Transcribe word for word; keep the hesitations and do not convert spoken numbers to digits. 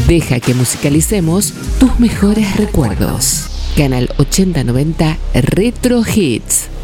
Deja que musicalicemos tus mejores recuerdos. Canal ochenta noventa Retro Hits.